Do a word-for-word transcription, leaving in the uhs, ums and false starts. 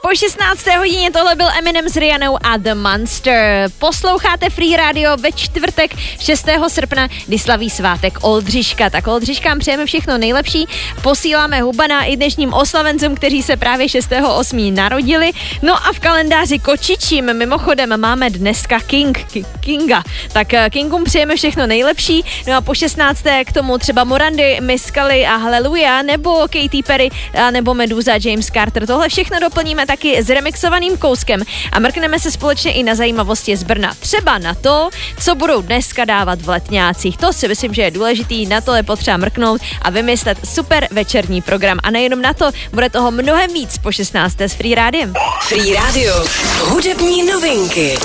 Po šestnácté hodině tohle byl Eminem s Rihannou a The Monster. Posloucháte Free Radio ve čtvrtek šestého srpna, kdy slaví svátek Oldřiška. Tak Oldřiškám přejeme všechno nejlepší. Posíláme hubana i dnešním oslavencům, kteří se právě šestého osmého narodili. No a v kalendáři kočičím mimochodem máme dneska King, Kinga. Tak Kingům přejeme všechno nejlepší. No a po šestnácté k tomu třeba Morandy, Miss Kali a Hallelujah, nebo Katy Perry, a nebo Meduza, James Carter. Tohle všechno doplníme taky s remixovaným kouskem a mrkneme se společně i na zajímavosti z Brna. Třeba na to, co budou dneska dávat v letňácích. To si myslím, že je důležitý, na to je potřeba mrknout a vymyslet super večerní program. A nejenom na to, bude toho mnohem víc po šestnácté s Free Rádiem. Free Radio. Hudební novinky.